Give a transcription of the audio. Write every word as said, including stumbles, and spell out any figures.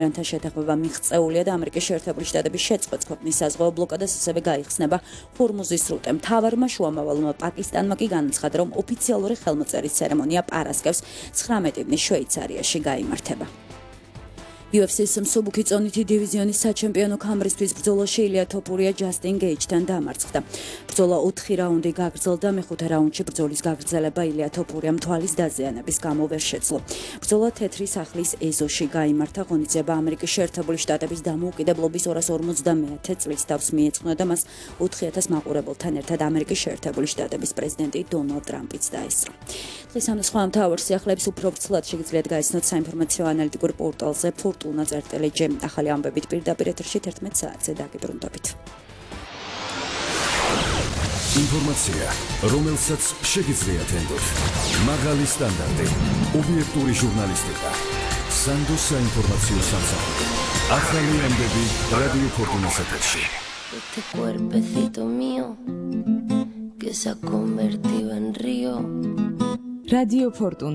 Iranთან შეთანხმება მიღწეულია და ამერიკის შეერთებული შტატების შეწყვეტს ქვეყნის საზღვაო ბლოკადას ასევე გაიხსნება ჰორმუზის სრუტე. მთავარმა შუამავალმა პაკისტანმა კი განაცხადა, რომ ოფიციალური ხელმოწერის ცერემონია პარასკევს ცხრამეტი ივნის შვეიცარიაში გაიმართება. U F C-ის მსუბუქი წონითი დივიზიონის საჩემპიონო ქამრისთვის ბრძოლაში ილია თოფურია ჯასტინ გეიჯთან დამარცხდა. ბრძოლა ოთხი რაუნდი გაგრძელდა, მეხუთე რაუნდში ბრძოლის გაგრძელება ილია თოფურიამ თვალის დაზიანების გამო ვერ შეძლო. ბრძოლა თეთრი სახლის ეზოში გაიმართა, ღონისძიება ამერიკის შეერთებული შტატების დამოუკიდებლობის ორას ორმოცდამეათე წლის თავს მიეძღვნა და მას ოთხი ათას მაყურებელთან ერთად ამერიკის შეერთებული შტატების პრეზიდენტი დონალდ ტრამპიც დაესწრო. დღის ამ და სხვა მთავარ სიახლეებს უფრო ვრცლად შეგიძლიათ გაიცნოთ საინფორმაციო ანალიტიკურ პორტალზე ფორტუნა წერტელეჯი. ახალი ამბებით პირდაპირ ეთერში თერთმეტ საათზე დაგიბრუნდებით. ინფორმაცია, რომელსაც შეგიძლიათ ენდოთ. მაღალი სტანდარტი, ობიექტური ჟურნალისტიკა. სანდოს საინფორმაციო სამსახური. ახალი ამბები რადიო ფორტუნას ეთერში. Este cuerpecito mío que se ha convertido en río. Radio Fortuna.